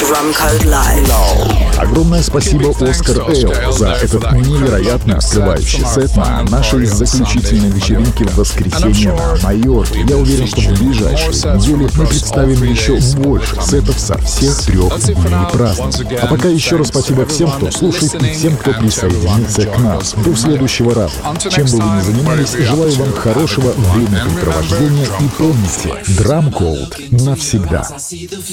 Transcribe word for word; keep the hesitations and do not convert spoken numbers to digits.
Drumcode Live. Огромное спасибо Оскар Эл за этот невероятно открывающий сет на нашей заключительной вечеринке в воскресенье на Майорке. Я уверен, что в ближайшие недели мы представим еще больше сетов со всех трех дней праздника. А пока еще раз спасибо всем, кто слушает, и всем, кто присоединится к нам. До следующего раза. Чем бы вы ни занимались, желаю вам хорошего времяпрепровождения и помните, Drumcode навсегда.